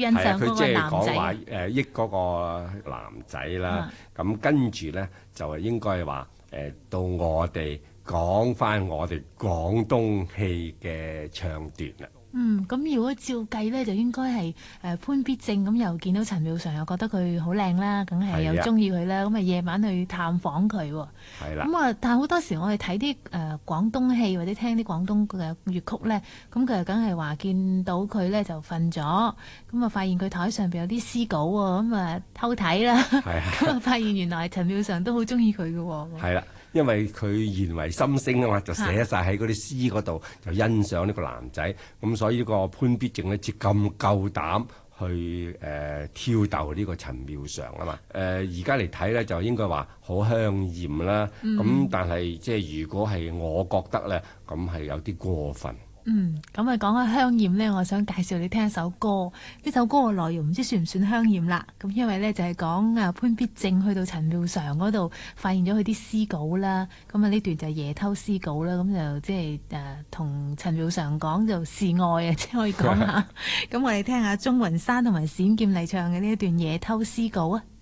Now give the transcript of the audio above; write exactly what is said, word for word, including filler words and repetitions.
欣賞嗰個男仔。 佢即係講話誒益嗰個男仔啦。咁、啊、跟住咧就係應該係話誒到我哋講翻我哋廣東戲嘅唱段啦。 嗯，咁如果照計咧，就應該係誒、呃、潘必正咁，又見到陳妙常，又覺得佢好靚啦，梗係又中意佢啦，咁啊夜晚去探訪佢喎。 係啦。 咁啊，但係好多時我哋睇啲誒廣東戲或者聽啲廣東嘅粵曲咧，咁佢又梗係話見到佢咧就瞓咗，咁啊發現佢台上邊有啲詩稿喎，咁啊偷睇啦，咁啊發現原來陳妙常都好中意佢嘅喎。 係啦。因為佢言為心聲啊嘛，就寫晒喺嗰啲詩嗰度，就欣賞呢個男仔，咁所以呢個潘必正呢，至咁夠膽去誒、呃、挑逗呢個陳妙常啊嘛。誒而家嚟睇咧，就應該話好香豔啦。咁、嗯、但係即係如果係我覺得咧，咁係有啲過分。 嗯，咁啊講開香豔呢，我想介紹你聽一首歌。呢首歌嘅內容唔知算唔算香豔啦？咁因為呢，就係講啊潘必正去到陳妙常嗰度，發現咗佢啲詩稿啦。咁啊呢段就係夜偷詩稿啦。咁就即係誒同陳妙常講就示愛啊，即係可以講下。咁我哋聽下鍾雲山同埋冼劍麗唱嘅呢一段夜偷詩稿啊。